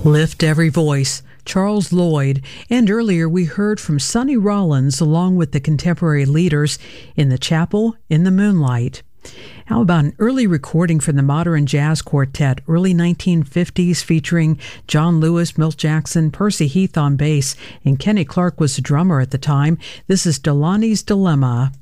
Lift Every Voice, Charles Lloyd, and earlier we heard from Sonny Rollins along with the contemporary leaders in the Chapel in the Moonlight. How about an early recording from the Modern Jazz Quartet, early 1950s, featuring John Lewis, Milt Jackson, Percy Heath on bass, and Kenny Clark was the drummer at the time. This is Delaney's Dilemma.